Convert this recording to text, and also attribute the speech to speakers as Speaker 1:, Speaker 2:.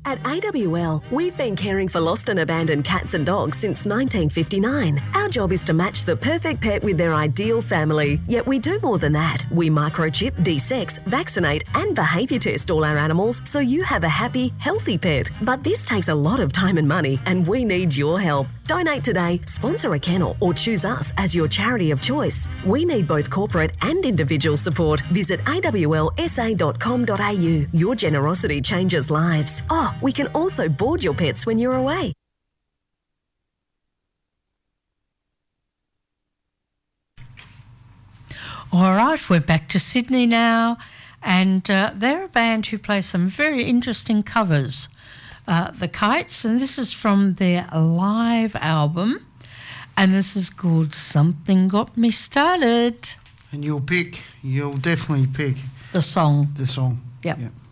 Speaker 1: At AWL, we've been caring for lost and abandoned cats and dogs since 1959. Our job is to match the perfect pet with their ideal family. Yet we do more than that. We microchip, desex, vaccinate and behaviour test all our animals so you have a happy, healthy pet. But this takes a lot of time and money and we need your help. Donate today, sponsor a kennel or choose us as your charity of choice. We need both corporate and individual support. Visit awlsa.com.au. Your generosity changes lives. Oh, we can also board your pets when you're away.
Speaker 2: All right, we're back to Sydney now, and they're a band who play some very interesting covers. The Kites, and this is from their live album, and this is called Something Got Me Started.
Speaker 3: And you'll definitely pick
Speaker 2: the song.
Speaker 3: The song.
Speaker 2: Yep.
Speaker 3: Yep.